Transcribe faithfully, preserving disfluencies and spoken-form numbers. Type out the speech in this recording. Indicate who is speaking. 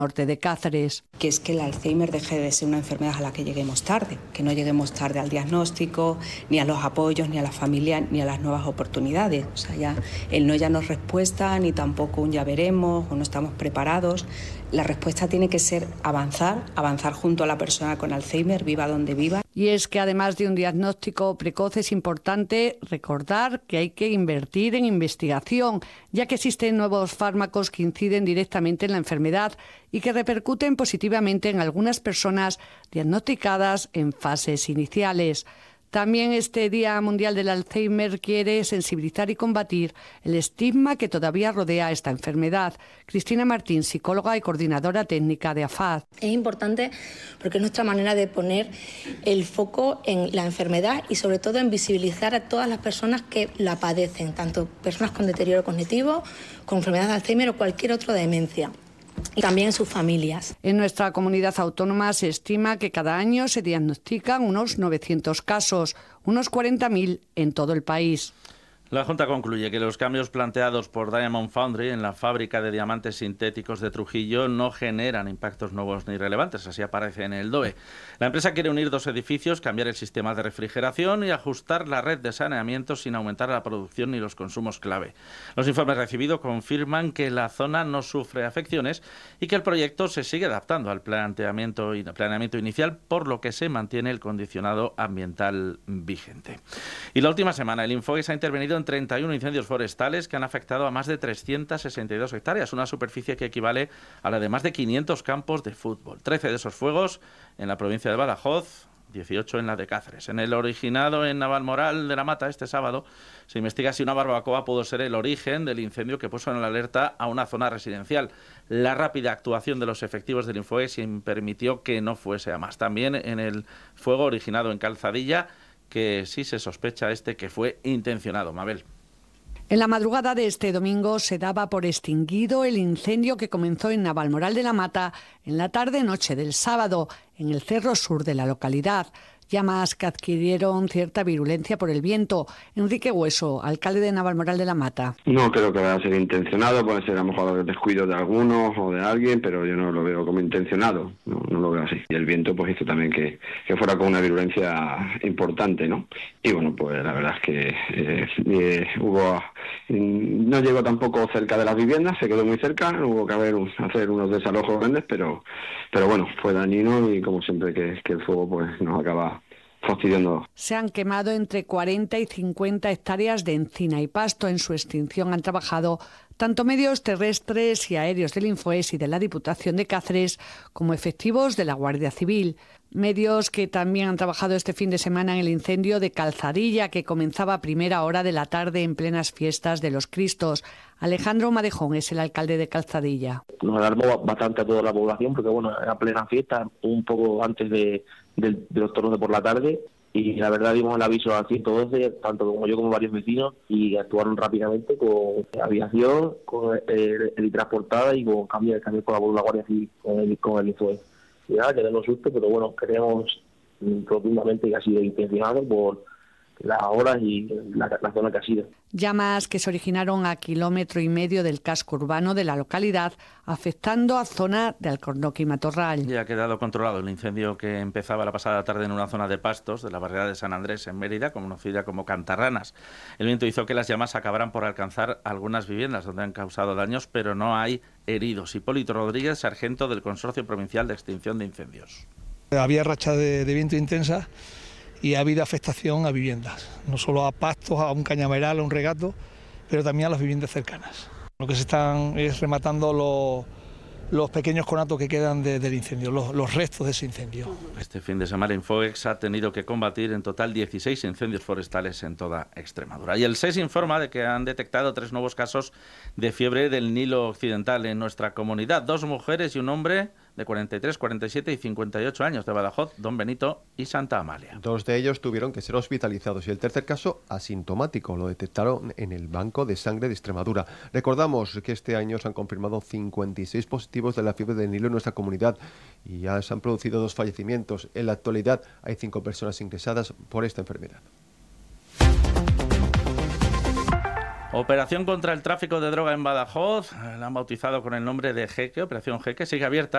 Speaker 1: norte de Cáceres.
Speaker 2: Que es que el Alzheimer deje de ser una enfermedad a la que lleguemos tarde, que no lleguemos tarde al diagnóstico, ni a los apoyos, ni a la familia, ni a las nuevas oportunidades. O sea, ya el no ya no es respuesta, ni tampoco un ya veremos o no estamos preparados. La respuesta tiene que ser avanzar, avanzar junto a la persona con Alzheimer, viva donde viva.
Speaker 1: Y es que además de un diagnóstico precoz es importante recordar que hay que invertir en investigación, ya que existen nuevos fármacos que inciden directamente en la enfermedad y que repercuten positivamente en algunas personas diagnosticadas en fases iniciales. También este Día Mundial del Alzheimer quiere sensibilizar y combatir el estigma que todavía rodea esta enfermedad. Cristina Martín, psicóloga y coordinadora técnica de A F A D.
Speaker 3: Es importante porque es nuestra manera de poner el foco en la enfermedad y sobre todo en visibilizar a todas las personas que la padecen, tanto personas con deterioro cognitivo, con enfermedad de Alzheimer o cualquier otra demencia. Y también en sus familias.
Speaker 1: En nuestra comunidad autónoma se estima que cada año se diagnostican unos novecientos casos, unos cuarenta mil en todo el país.
Speaker 4: La Junta concluye que los cambios planteados por Diamond Foundry en la fábrica de diamantes sintéticos de Trujillo no generan impactos nuevos ni relevantes, así aparece en el D O E. La empresa quiere unir dos edificios, cambiar el sistema de refrigeración y ajustar la red de saneamiento sin aumentar la producción ni los consumos clave. Los informes recibidos confirman que la zona no sufre afecciones y que el proyecto se sigue adaptando al planteamiento, planeamiento inicial, por lo que se mantiene el condicionado ambiental vigente. Y la última semana el Infoes ha intervenido en treinta y uno incendios forestales que han afectado a más de trescientas sesenta y dos hectáreas, una superficie que equivale a la de más de quinientos campos de fútbol. trece de esos fuegos en la provincia de Badajoz, dieciocho en la de Cáceres. En el originado en Navalmoral de la Mata este sábado se investiga si una barbacoa pudo ser el origen del incendio que puso en la alerta a una zona residencial. La rápida actuación de los efectivos del Infoes permitió que no fuese a más. También en el fuego originado en Calzadilla, que sí se sospecha este que fue intencionado. Mabel.
Speaker 1: En la madrugada de este domingo se daba por extinguido el incendio que comenzó en Navalmoral de la Mata en la tarde-noche del sábado, en el cerro sur de la localidad. Llamas que adquirieron cierta virulencia por el viento. Enrique Hueso, alcalde de Navalmoral de la Mata.
Speaker 5: No creo que vaya a ser intencionado, puede ser a lo mejor el descuido de algunos o de alguien, pero yo no lo veo como intencionado, no, no lo veo así. Y el viento pues hizo también que, que fuera con una virulencia importante, ¿no? Y bueno, pues la verdad es que eh, eh, hubo, no llegó tampoco cerca de las viviendas, se quedó muy cerca, hubo que haber, hacer unos desalojos grandes, pero, pero bueno, fue dañino y como siempre que, que el fuego pues nos acaba fastidiando.
Speaker 1: Se han quemado entre cuarenta y cincuenta hectáreas de encina y pasto. En su extinción han trabajado tanto medios terrestres y aéreos del Infoes y de la Diputación de Cáceres como efectivos de la Guardia Civil. Medios que también han trabajado este fin de semana en el incendio de Calzadilla, que comenzaba a primera hora de la tarde en plenas fiestas de los Cristos. Alejandro Madejón es el alcalde de Calzadilla.
Speaker 6: Nos alarmó bastante a toda la población porque, bueno, era plena fiesta, un poco antes de, de, de los toros de por la tarde, y la verdad dimos el aviso al ciento doce, tanto como yo como varios vecinos, y actuaron rápidamente con aviación, con el, el transportada y con cambio de cambio con la Guardia Civil, con el, con el Infoes. Y nada, tenemos susto, pero bueno, creemos rotundamente que ha sido intencionado por las horas y la, la zona que ha sido.
Speaker 1: Llamas que se originaron a kilómetro y medio del casco urbano de la localidad, afectando a zona de Alcornoque y Matorral.
Speaker 4: Ya ha quedado controlado el incendio que empezaba la pasada tarde en una zona de pastos de la barriada de San Andrés en Mérida, conocida como Cantarranas. El viento hizo que las llamas acabaran por alcanzar algunas viviendas donde han causado daños, pero no hay heridos. Hipólito Rodríguez, sargento del Consorcio Provincial de Extinción de Incendios.
Speaker 7: Había rachas de, de viento intensa y ha habido afectación a viviendas, no solo a pastos, a un cañaveral, a un regato, pero también a las viviendas cercanas. Lo que se están es rematando los, los pequeños conatos que quedan de, del incendio, los, los restos de ese incendio.
Speaker 4: Este fin de semana Infoex ha tenido que combatir en total dieciséis incendios forestales en toda Extremadura. Y el S E S informa de que han detectado tres nuevos casos de fiebre del Nilo Occidental en nuestra comunidad. Dos mujeres y un hombre de cuarenta y tres, cuarenta y siete y cincuenta y ocho años de Badajoz, Don Benito y Santa Amalia.
Speaker 8: Dos de ellos tuvieron que ser hospitalizados y el tercer caso asintomático. Lo detectaron en el Banco de Sangre de Extremadura. Recordamos que este año se han confirmado cincuenta y seis positivos de la fiebre del Nilo en nuestra comunidad y ya se han producido dos fallecimientos. En la actualidad hay cinco personas ingresadas por esta enfermedad.
Speaker 4: Operación contra el tráfico de droga en Badajoz, la han bautizado con el nombre de Jeque, Operación Jeque, sigue abierta